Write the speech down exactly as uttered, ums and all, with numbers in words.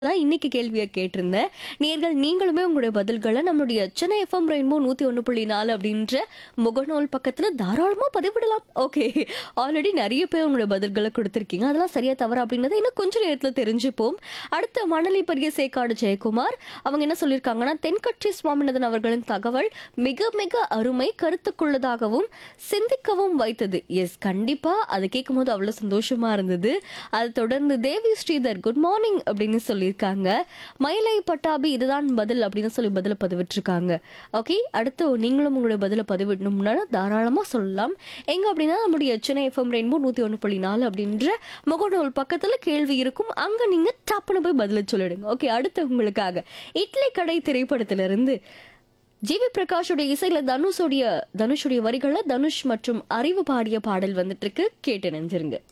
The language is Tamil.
தான் இன்னைக்கு கேள்வியை கேட்டிருந்தேன். நேர்கள் நீங்களுமே உங்களுடைய பதில்களை நம்மளுடைய சென்னை எஃப்எம் ரெயின்போ நூத்தி ஒன்று புள்ளி நாலு அப்படின்ற முகநூல் பக்கத்துல தாராளமா பதிவிடலாம். ஓகே. ஆல்ரெடி நிறைய பேர் உங்களுடைய பதில்களை கொடுத்திருக்கீங்க. அதெல்லாம் சரியா தவறா அப்படின்றத இன்னும் கொஞ்ச நேரத்துல தெரிஞ்சுப்போம். அடுத்த மணலி பெரிய சேக்காடு ஜெயக்குமார் அவங்க என்ன சொல்லியிருக்காங்கன்னா, தென்கட்சி சுவாமிநாதன் அவர்களின் தகவல் மிக மிக அருமை, கருத்துக்குள்ளதாகவும் சிந்திக்கவும் வைத்தது. எஸ், கண்டிப்பா அதை கேட்கும்போது அவ்வளவு சந்தோஷமா இருந்தது. அதை தொடர்ந்து தேவி ஸ்ரீதர் குட் மார்னிங் அப்படின்னு சொல்லியிருக்காங்க. மயிலை பட்டாபி இதுதான் பதில் அப்படின்னு சொல்லி பதில பதிவிட்டிருக்காங்க. ஓகே, அடுத்து நீங்களும் உங்களுடைய பதில பதிவிடணும்னா தாராளமா சொல்லலாம். எங்க அப்படின்னா நம்முடைய சென்னை எஃப்எம் ரெயின்போ நூத்தி ஒன்று புள்ளி நாலு அப்படின்ற முகநூல் பக்கத்துல கேள்வி இருக்கும். அங்க நீங்க டப்புன்னு போய் பதில சொல்லிடுங்க. ஓகே, அடுத்து உங்களுக்காக இட்லி கடை திரைப்படத்திலிருந்து ஜிவி பிரகாஷுடைய இசையில தனுஷுடைய தனுஷுடைய வரிகள்ல தனுஷ் மற்றும் அறிவு பாடிய பாடல் வந்துட்டு இருக்கு. கேட்டு நெஞ்சிருங்க.